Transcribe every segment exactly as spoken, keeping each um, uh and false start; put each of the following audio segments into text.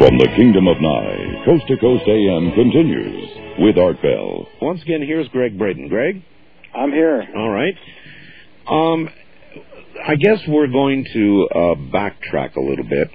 From the Kingdom of Nye, Coast to Coast A M continues with Art Bell. Once again, here's Greg Braden. Greg? I'm here. All right. Um, I guess we're going to uh, backtrack a little bit.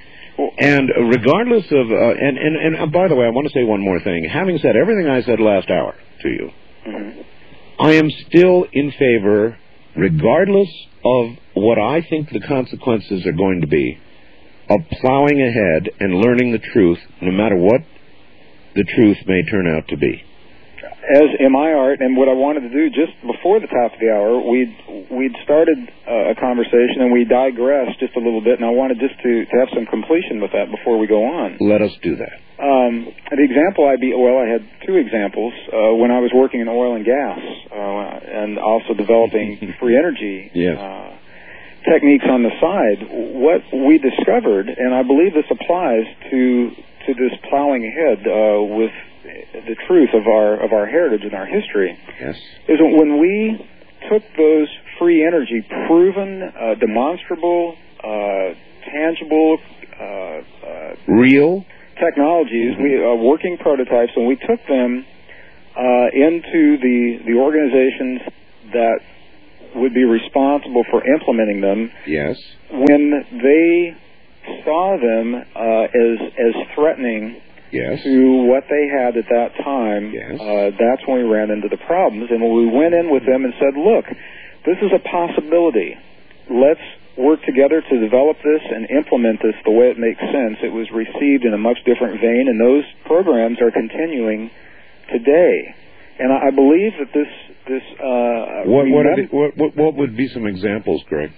And regardless of, uh, and, and, and uh, by the way, I want to say one more thing. Having said everything I said last hour to you, mm-hmm. I am still in favor, regardless of what I think the consequences are going to be, of plowing ahead and learning the truth, no matter what the truth may turn out to be. As am I, Art, and what I wanted to do just before the top of the hour, we'd, we'd started uh, a conversation and we digressed just a little bit, and I wanted just to, to have some completion with that before we go on. Let us do that. Um, the example I be, well, I had two examples. Uh, when I was working in oil and gas uh, and also developing free energy yes. uh, techniques on the side, what we discovered, and I believe this applies to to this plowing ahead uh, with the truth of our of our heritage and our history, yes. is that when we took those free energy, proven, uh, demonstrable, uh, tangible, uh, uh, real technologies, mm-hmm. we uh, working prototypes, and we took them uh, into the the organizations that would be responsible for implementing them. Yes. When they saw them uh, as as threatening yes. to what they had at that time, yes. uh, that's when we ran into the problems. And when we went in with them and said, look, this is a possibility. Let's work together to develop this and implement this the way it makes sense. It was received in a much different vein, and those programs are continuing today. And I believe that this this uh, what what, it, what what what would be some examples, Greg?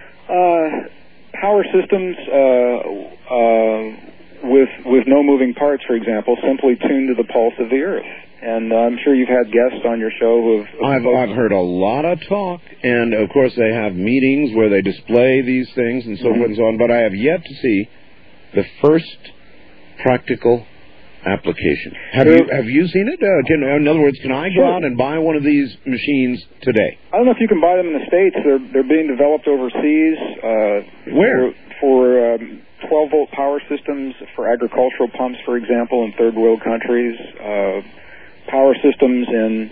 Uh, power systems uh, uh, with with no moving parts, for example, simply tuned to the pulse of the Earth. And uh, I'm sure you've had guests on your show who have. I've I've heard a lot of talk, and of course they have meetings where they display these things and so mm-hmm. forth and so on. But I have yet to see the first practical application. Have you have you seen it? Uh, can, in other words, can I go sure. out and buy one of these machines today? I don't know if you can buy them in the States. They're they're being developed overseas. Uh, Where? For, for um, twelve volt power systems for agricultural pumps, for example, in third world countries. Uh, power systems in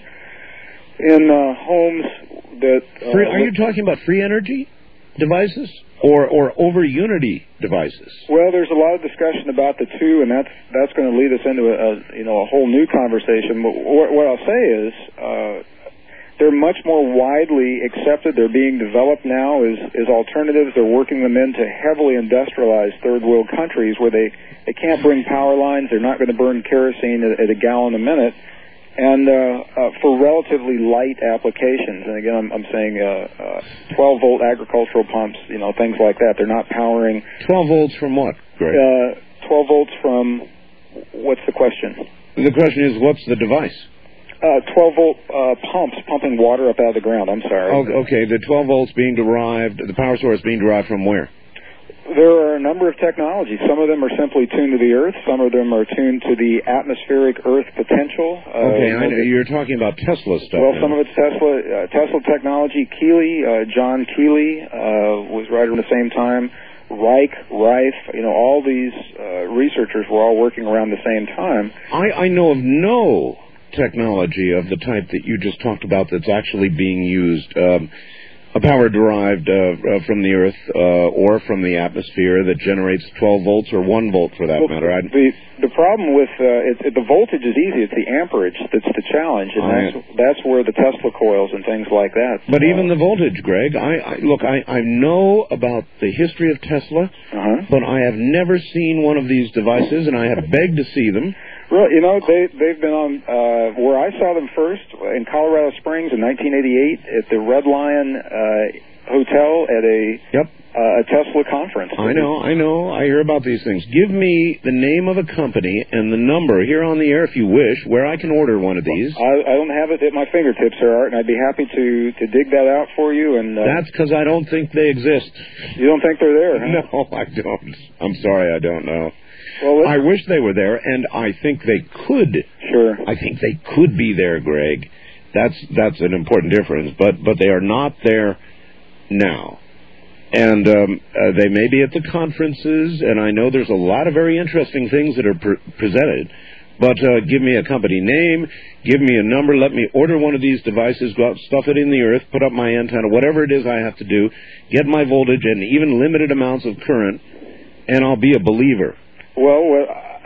in uh, homes that. Uh, free, are you talking about free energy devices? Or, or over Unity devices? Well, there's a lot of discussion about the two, and that's that's going to lead us into a, a you know a whole new conversation. But what, what I'll say is uh, they're much more widely accepted. They're being developed now as as alternatives. They're working them into heavily industrialized third world countries where they, they can't bring power lines. They're not going to burn kerosene at, at a gallon a minute. And uh, uh, for relatively light applications, and again, I'm, I'm saying uh, uh, twelve volt agricultural pumps, you know, things like that. They're not powering. twelve volts from what, Greg? Uh, twelve volts from, what's the question? The question is, what's the device? Uh, twelve volt uh, pumps pumping water up out of the ground. I'm sorry. Oh, okay, the twelve volts being derived, the power source being derived from where? There are a number of technologies. Some of them are simply tuned to the Earth. Some of them are tuned to the atmospheric Earth potential. Okay, uh, I know. You're talking about Tesla stuff. Well, now. some of it's Tesla uh, Tesla technology. Keeley, uh, John Keeley uh, was right around the same time. Reich, Rife, you know, all these uh, researchers were all working around the same time. I, I know of no technology of the type that you just talked about that's actually being used. Um, A power derived uh, uh, from the Earth uh, or from the atmosphere that generates twelve volts or one volt for that well, matter. I'd... The the problem with uh, it, it, the voltage is easy. It's the amperage that's the challenge, and that's that's where the Tesla coils and things like that. But uh, even the voltage, Greg. I, I look. I, I know about the history of Tesla, uh-huh. but I have never seen one of these devices, and I have begged to see them. Well, you know, they, they've been on, uh, where I saw them first, in Colorado Springs in nineteen eighty-eight at the Red Lion uh, Hotel at a, yep. uh, a Tesla conference. I know, I know. I hear about these things. Give me the name of a company and the number here on the air, if you wish, where I can order one of these. I, I don't have it at my fingertips, Sir Art, and I'd be happy to, to dig that out for you. And uh, That's because I don't think they exist. You don't think they're there, huh? No, I don't. I'm sorry, I don't know. Well, I wish they were there, and I think they could. Sure. I think they could be there, Greg. That's that's an important difference, but but they are not there now. And um, uh, they may be at the conferences, and I know there's a lot of very interesting things that are pre- presented. But uh, give me a company name, give me a number, let me order one of these devices, go out, stuff it in the earth, put up my antenna, whatever it is I have to do, get my voltage and even limited amounts of current, and I'll be a believer. Well, uh,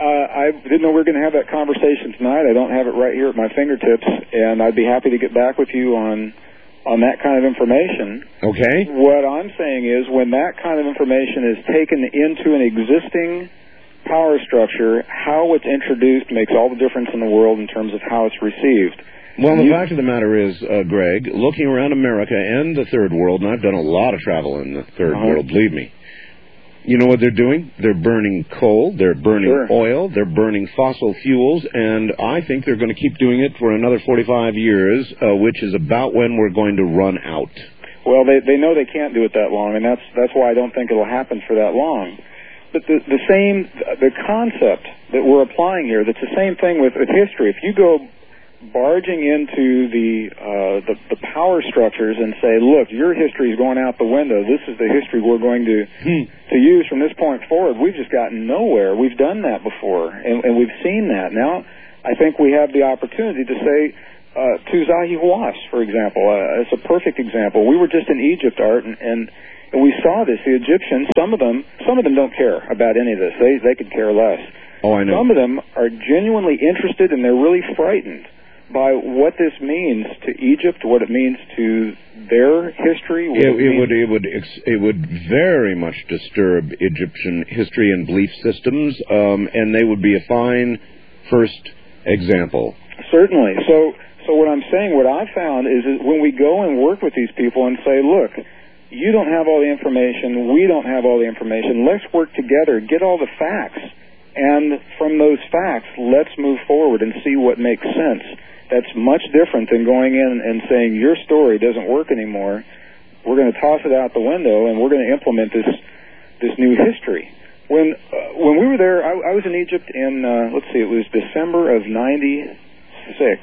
I didn't know we were going to have that conversation tonight. I don't have it right here at my fingertips, and I'd be happy to get back with you on on that kind of information. Okay. What I'm saying is when that kind of information is taken into an existing power structure, how it's introduced makes all the difference in the world in terms of how it's received. Well, the fact of the matter is, uh, Greg, looking around America and the third world, and I've done a lot of travel in the third uh-huh. world, believe me, you know what they're doing? They're burning coal, they're burning sure. oil, they're burning fossil fuels, and I think they're going to keep doing it for another forty-five years, uh, which is about when we're going to run out. Well, they they know they can't do it that long, and that's that's why I don't think it'll happen for that long. But the the same the concept that we're applying here, that's the same thing with, with history. If you go barging into the, uh, the the power structures and say, look, your history is going out the window. This is the history we're going to hmm. to use from this point forward. We've just gotten nowhere. We've done that before, and, and we've seen that. Now, I think we have the opportunity to say, uh, to Zahi Hawass, for example, uh, it's a perfect example. We were just in Egypt, Art, and, and and we saw this. The Egyptians, some of them, some of them don't care about any of this. They they could care less. Oh, I know. Some of them are genuinely interested, and they're really frightened by what this means to Egypt, what it means to their history. It, it, it would it would it would very much disturb Egyptian history and belief systems, um, and they would be a fine first example. Certainly. So, so what I'm saying, what I've found is, is when we go and work with these people and say, look, you don't have all the information, we don't have all the information. Let's work together, get all the facts, and from those facts, let's move forward and see what makes sense. That's much different than going in and saying your story doesn't work anymore. We're going to toss it out the window, and we're going to implement this this new history. When uh, when we were there, I, I was in Egypt in uh, let's see, it was December of ninety-six,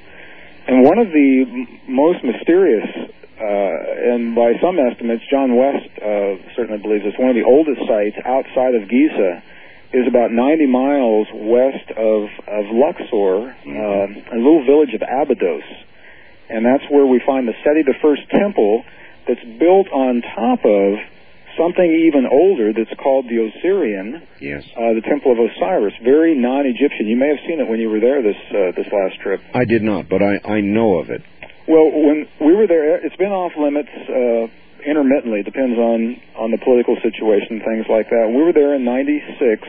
and one of the m- most mysterious, uh, and by some estimates, John West uh, certainly believes it's one of the oldest sites outside of Giza, is about ninety miles west of, of Luxor, uh, a little village of Abydos. And that's where we find the Seti the First temple that's built on top of something even older that's called the Osirian, yes, uh, the Temple of Osiris, very non-Egyptian. You may have seen it when you were there this uh, this last trip. I did not, but I, I know of it. Well, when we were there, it's been off limits uh, intermittently, depends on, on the political situation, things like that. We were there in ninety-six.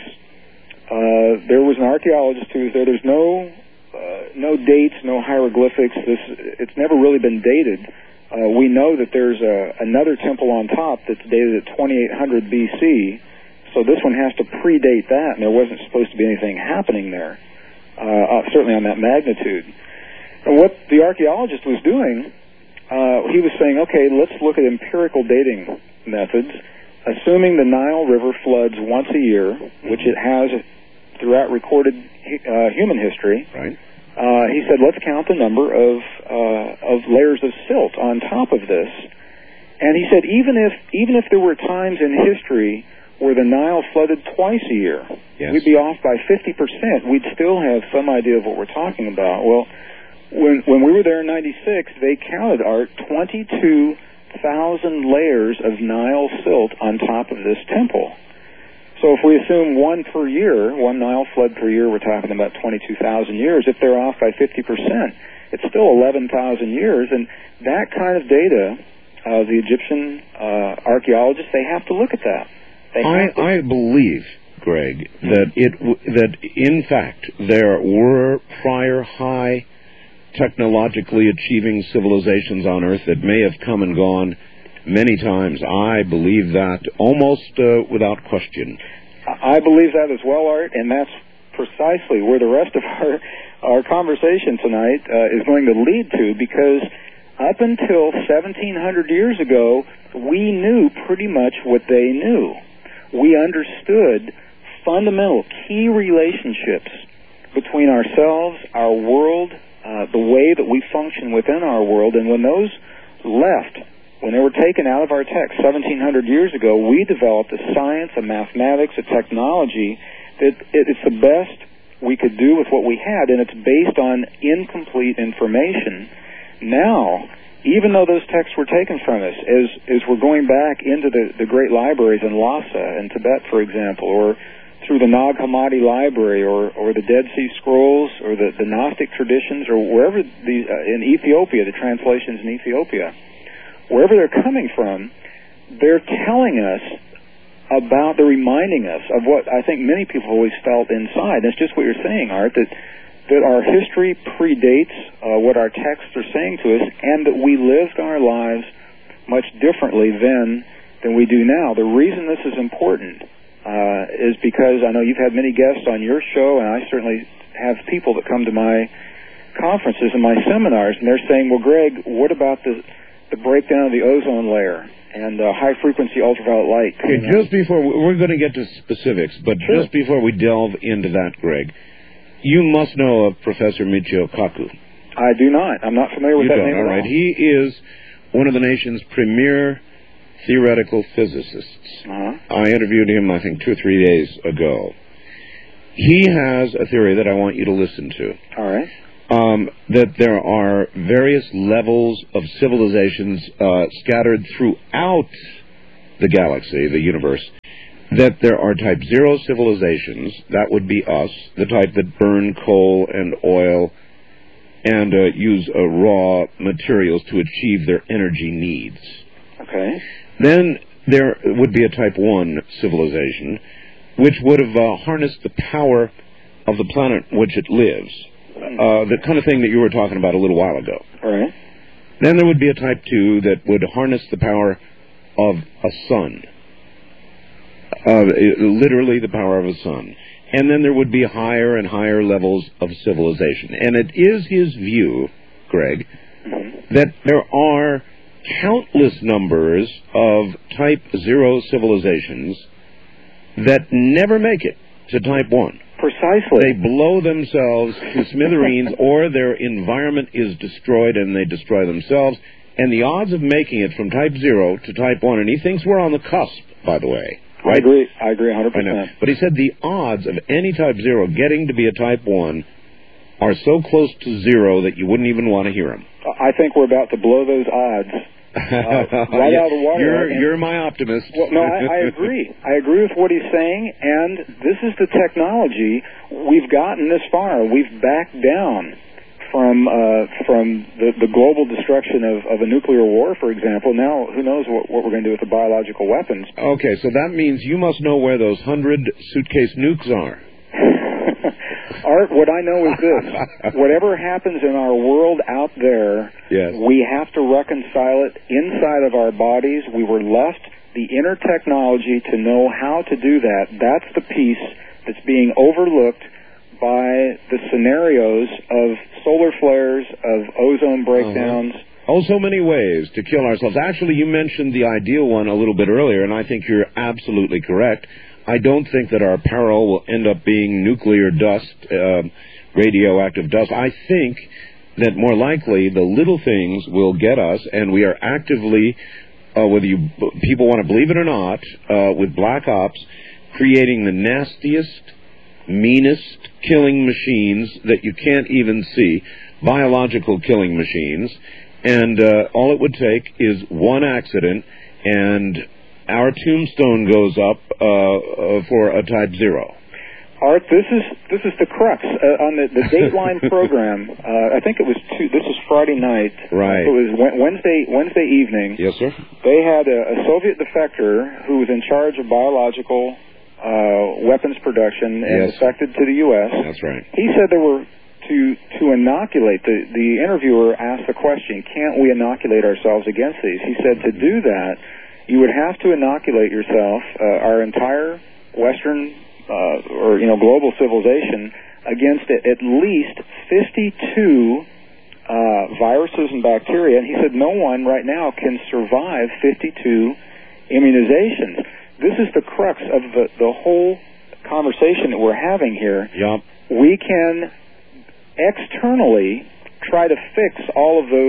Uh, there was an archaeologist who was there. There's no uh, no dates, no hieroglyphics. This it's never really been dated. Uh, we know that there's a, another temple on top that's dated at twenty-eight hundred B C, so this one has to predate that, and there wasn't supposed to be anything happening there, uh, uh, certainly on that magnitude. And what the archaeologist was doing, uh, he was saying, okay, let's look at empirical dating methods, assuming the Nile River floods once a year, which it has throughout recorded uh, human history. Right. Uh, he said, let's count the number of uh, of layers of silt on top of this. And he said, even if even if there were times in history where the Nile flooded twice a year, yes, we'd be off by fifty percent. We'd still have some idea of what we're talking about. Well, when when we were there in ninety-six, they counted, Art, twenty-two thousand layers of Nile silt on top of this temple. So if we assume one per year, one Nile flood per year, we're talking about twenty-two thousand years. If they're off by fifty percent, it's still eleven thousand years. And that kind of data, uh, the Egyptian uh, archaeologists, they have to look at that. They I, have to. I believe, Greg, that it that in fact there were prior high technologically achieving civilizations on Earth that may have come and gone many times. I believe that almost uh, without question. I believe that as well, Art, and that's precisely where the rest of our our conversation tonight uh, is going to lead to, because up until seventeen hundred years ago, we knew pretty much what they knew. We understood fundamental key relationships between ourselves, our world, uh, the way that we function within our world, and when those left, when they were taken out of our text seventeen hundred years ago, we developed a science, a mathematics, a technology that it, it's the best we could do with what we had, and it's based on incomplete information. Now, even though those texts were taken from us, as, as we're going back into the, the great libraries in Lhasa in Tibet, for example, or through the Nag Hammadi Library, or, or the Dead Sea Scrolls, or the, the Gnostic traditions, or wherever the, uh, in Ethiopia, the translations in Ethiopia, wherever they're coming from, they're telling us about, they're reminding us of what I think many people always felt inside. That's just what you're saying, Art, that, that our history predates uh, what our texts are saying to us, and that we lived our lives much differently then than we do now. The reason this is important Uh, is because I know you've had many guests on your show, and I certainly have people that come to my conferences and my seminars, and they're saying, well, Greg, what about the, the breakdown of the ozone layer and uh, high-frequency ultraviolet light? Okay, just before, we're going to get to specifics, but sure. just before we delve into that, Greg, you must know of Professor Michio Kaku. I do not. I'm not familiar with you that don't, name all at right. all. He is one of the nation's premier theoretical physicists. Uh-huh. I interviewed him, I think, two or three days ago. He has a theory that I want you to listen to. All right. Um, that there are various levels of civilizations uh, scattered throughout the galaxy, the universe. That there are type zero civilizations, that would be us, the type that burn coal and oil and uh, use uh, raw materials to achieve their energy needs. Okay. Then there would be a type one civilization, which would have uh, harnessed the power of the planet which it lives. Uh, the kind of thing that you were talking about a little while ago. All right. Then there would be a type two that would harness the power of a sun. Uh, literally the power of a sun. And then there would be higher and higher levels of civilization. And it is his view, Greg, Mm-hmm. that there are countless numbers of type zero civilizations that never make it to type one. Precisely. They blow themselves to smithereens, or their environment is destroyed and they destroy themselves. And the odds of making it from type zero to type one, and he thinks we're on the cusp, by the way. Right? I agree. I agree one hundred I know. percent. But he said the odds of any type zero getting to be a type one are so close to zero that you wouldn't even want to hear them. I think we're about to blow those odds uh, right yeah, out of the water. You're, and, you're my optimist. Well, no, I, I agree. I agree with what he's saying, and this is the technology. We've gotten this far. We've backed down from uh, from the, the global destruction of, of a nuclear war, for example. Now, who knows what, what we're going to do with the biological weapons. Okay, so that means you must know where those hundred suitcase nukes are. Art, what I know is this. Whatever happens in our world out there, yes. we have to reconcile it inside of our bodies. We were left the inner technology to know how to do that. That's the piece that's being overlooked by the scenarios of solar flares, of ozone breakdowns. Uh-huh. Oh, so many ways to kill ourselves. Actually, you mentioned the ideal one a little bit earlier, and I think you're absolutely correct. I don't think that our peril will end up being nuclear dust, uh, radioactive dust. I think that more likely the little things will get us, and we are actively, uh, whether you people want to believe it or not, uh, with black ops, creating the nastiest, meanest killing machines that you can't even see, biological killing machines, and uh, all it would take is one accident, and our tombstone goes up uh, uh, for a type zero. Art, this is this is the crux uh, on the, the Dateline program. Uh, I think it was two, this was Friday night. Right. It was Wednesday Wednesday evening. Yes, sir. They had a, a Soviet defector who was in charge of biological uh, weapons production and yes. defected to the U S. That's right. He said there were to to inoculate. The the interviewer asked the question, "Can't we inoculate ourselves against these?" He said to do that, you would have to inoculate yourself, uh, our entire Western uh, or you know global civilization, against at least fifty-two uh, viruses and bacteria. And he said no one right now can survive fifty-two immunizations. This is the crux of the, the whole conversation that we're having here. Yep. We can externally try to fix all of those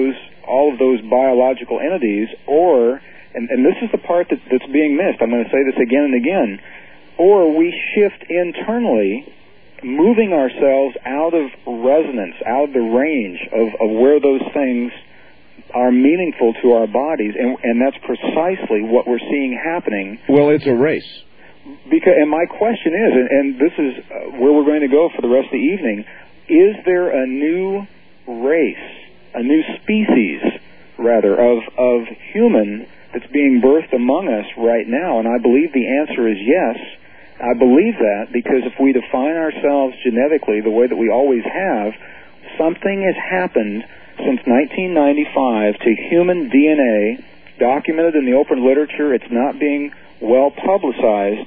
all of those biological entities, or, and, and this is the part that, that's being missed, I'm going to say this again and again, or we shift internally, moving ourselves out of resonance, out of the range of, of where those things are meaningful to our bodies, and, and that's precisely what we're seeing happening. Well, it's a race. Because, and my question is, and, and this is where we're going to go for the rest of the evening, is there a new race, a new species, rather, of, of human that's being birthed among us right now? And I believe the answer is yes. I believe that because if we define ourselves genetically the way that we always have, something has happened since nineteen ninety-five to human D N A, documented in the open literature. It's not being well publicized,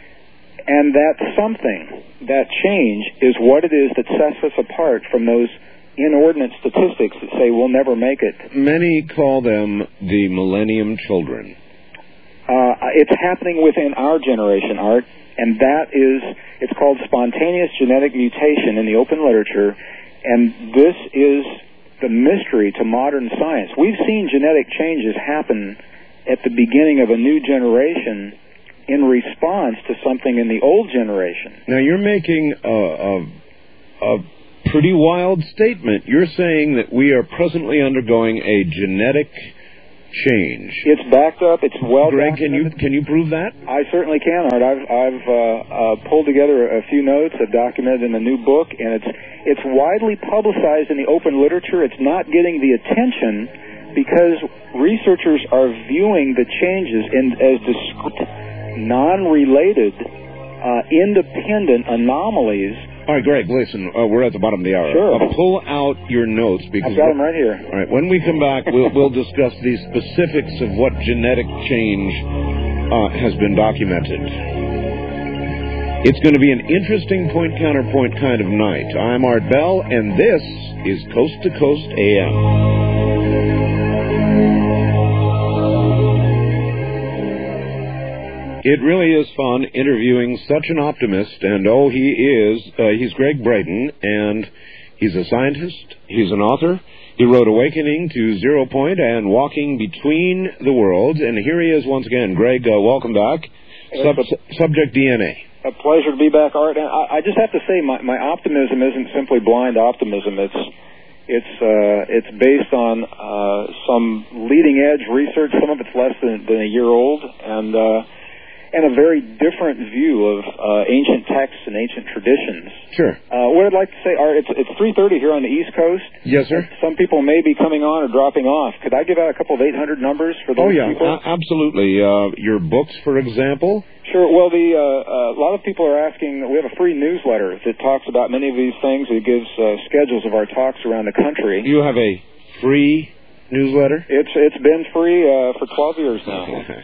and that something, that change, is what it is that sets us apart from those inordinate statistics that say we'll never make it. Many call them the Millennium Children. Uh, it's happening within our generation, Art, and that is, it's called spontaneous genetic mutation in the open literature, and this is the mystery to modern science. We've seen genetic changes happen at the beginning of a new generation in response to something in the old generation. Now, you're making a, a, a pretty wild statement. You're saying that we are presently undergoing a genetic change. It's backed up. It's well Greg, documented. can you can you prove that? I certainly can, Art. I've I've uh, uh, pulled together a few notes. I've documented in a new book, and it's it's widely publicized in the open literature. It's not getting the attention because researchers are viewing the changes in as discrete, non-related, uh, independent anomalies. All right, Greg, listen, uh, we're at the bottom of the hour. Sure. Uh, pull out your notes because I've got them right here. All right, when we come back, we'll we'll discuss the specifics of what genetic change uh, has been documented. It's going to be an interesting point-counterpoint kind of night. I'm Art Bell, and this is Coast to Coast A M. It really is fun interviewing such an optimist, and oh, he is. Uh, he's Gregg Braden, and he's a scientist. He's an author. He wrote Awakening to Zero Point and Walking Between the Worlds, and here he is once again. Greg, uh, welcome back. Sub- subject D N A. A pleasure to be back, Art. And I, I just have to say, my, my optimism isn't simply blind optimism. It's it's uh, it's based on uh, some leading edge research. Some of it's less than, than a year old, and uh, and a very different view of uh, ancient texts and ancient traditions. Sure. Uh, what I'd like to say, Art, it's it's three thirty here on the East Coast. Yes, sir. Some people may be coming on or dropping off. Could I give out a couple of eight hundred numbers for those Oh yeah, people? a- absolutely. Uh, your books, for example. Sure. Well, the uh, uh, a lot of people are asking. We have a free newsletter that talks about many of these things. It gives uh, schedules of our talks around the country. You have a free newsletter? It's it's been free uh, for twelve years now.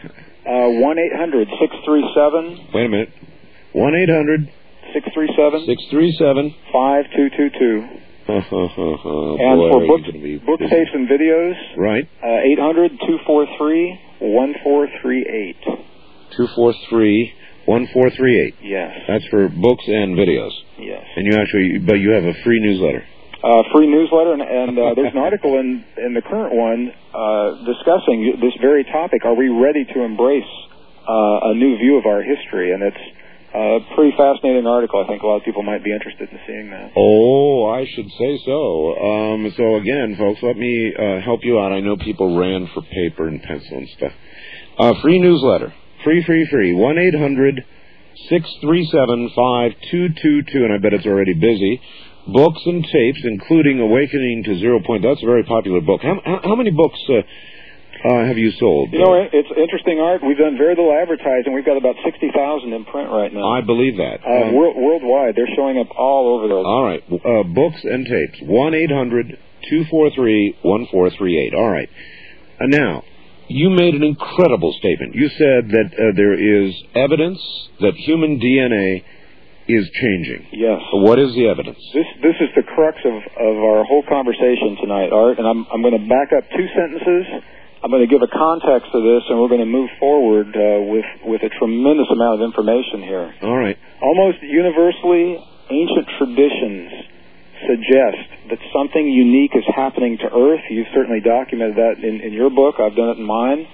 One eight hundred six three seven. Wait a minute. One eight hundred six three seven. Six three seven. Five two two two. And Boy, for are book, you gonna be book busy. tapes and videos, Right. uh, eight hundred two four three one four three eight. Two four three one four three eight. Yes. That's for books and videos. Yes. And you actually, but you have a free newsletter. Uh, free newsletter, and, and uh, there's an article in, in the current one uh, discussing this very topic. Are we ready to embrace uh, a new view of our history? And it's a pretty fascinating article. I think a lot of people might be interested in seeing that. Oh, I should say so. Um, so again, folks, let me uh, help you out. I know people ran for paper and pencil and stuff. Uh, free newsletter. Free, free, free. one eight hundred six three seven five two two two, and I bet it's already busy. Books and tapes, including Awakening to Zero Point. That's a very popular book. How, how, how many books uh, uh, have you sold? You know, it's interesting, Art. We've done very little advertising. We've got about sixty thousand in print right now. I believe that. Uh, Um, world, worldwide. They're showing up all over the... all right. Uh, books and tapes. one eight hundred two four three one four three eight. All right. Uh, now, you made an incredible statement. You said that uh, there is evidence that human D N A is changing. Yes. What is the evidence? This this is the crux of, of our whole conversation tonight, Art, and I'm I'm going to back up two sentences. I'm going to give a context to this, and we're going to move forward uh, with with a tremendous amount of information here. All right. Almost universally, ancient traditions suggest that something unique is happening to Earth. You've certainly documented that in, in your book. I've done it in mine.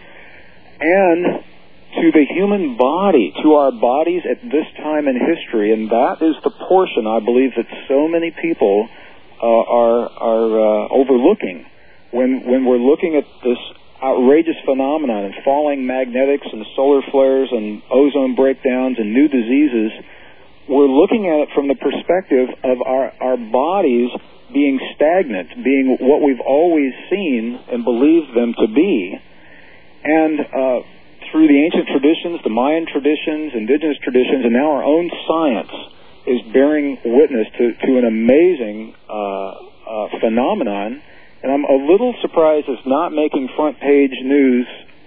And to the human body, to our bodies at this time in history, and that is the portion, I believe, that so many people uh, are, are uh, overlooking when, when we're looking at this outrageous phenomenon and falling magnetics and solar flares and ozone breakdowns and new diseases. We're looking at it from the perspective of our, our bodies being stagnant, being what we've always seen and believed them to be. And uh, through the ancient traditions, the Mayan traditions, indigenous traditions, and now our own science is bearing witness to, to an amazing uh, uh, phenomenon. And I'm a little surprised it's not making front page news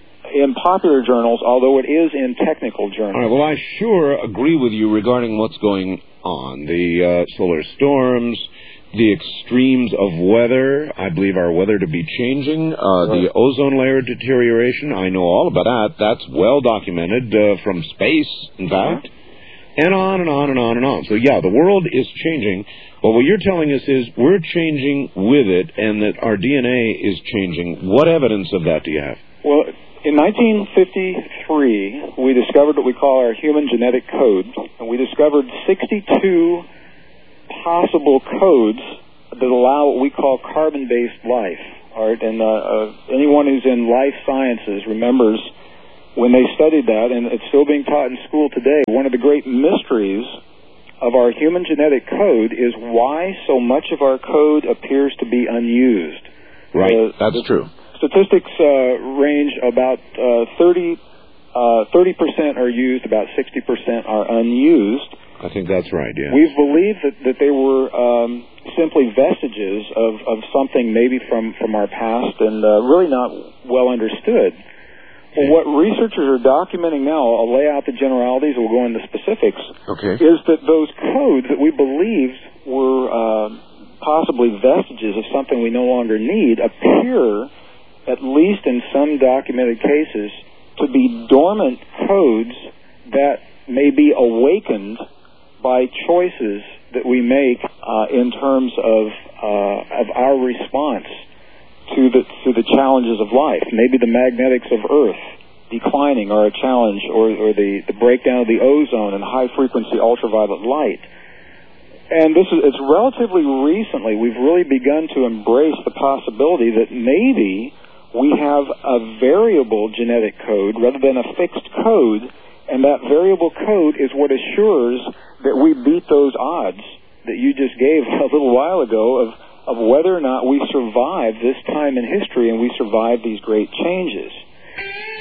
in popular journals, although it is in technical journals. All right, well, I sure agree with you regarding what's going on. The uh, solar storms, the extremes of weather. I believe our weather to be changing. Uh, right. The ozone layer deterioration. I know all about that. That's well documented uh, from space, in fact. Uh-huh. And on and on and on and on. So, yeah, the world is changing. But what you're telling us is we're changing with it and that our D N A is changing. What evidence of that do you have? Well, in nineteen fifty-three, we discovered what we call our human genetic code. And we discovered sixty-two possible codes that allow what we call carbon-based life. All right, and uh, uh, anyone who's in life sciences remembers when they studied that, and it's still being taught in school today, one of the great mysteries of our human genetic code is why so much of our code appears to be unused. Right, uh, that's the true. Statistics uh, range about uh, thirty, uh, thirty percent are used, about sixty percent are unused. I think that's right, yeah. We've believed that, that they were um, simply vestiges of, of something maybe from, from our past and uh, really not well understood. Well, what researchers are documenting now, I'll lay out the generalities, we'll go into specifics, okay. is that those codes that we believed were uh, possibly vestiges of something we no longer need appear, at least in some documented cases, to be dormant codes that may be awakened by choices that we make uh, in terms of, uh, of our response to the to the challenges of life. Maybe the magnetics of Earth declining are a challenge, or, or the, the breakdown of the ozone and high-frequency ultraviolet light. And this is it's relatively recently we've really begun to embrace the possibility that maybe we have a variable genetic code rather than a fixed code, and that variable code is what assures that we beat those odds that you just gave a little while ago of of whether or not we survive this time in history and we survive these great changes.